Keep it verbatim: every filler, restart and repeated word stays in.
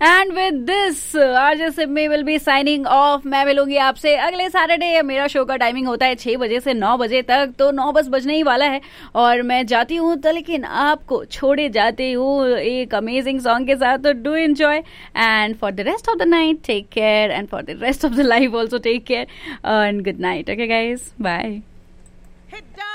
And with this RJ Simi will be signing off. मैं मिलूंगी आपसे अगले सैटरडे। मेरा शो का टाइमिंग होता है छह बजे से नौ बजे तक, तो नौ बस बजने ही वाला है और मैं जाती हूँ, तो लेकिन आपको छोड़े जाती हूँ एक अमेजिंग सॉन्ग के साथ। तो do enjoy and for the rest of the night take care and for the rest of the life also take care and good night. Okay guys, bye.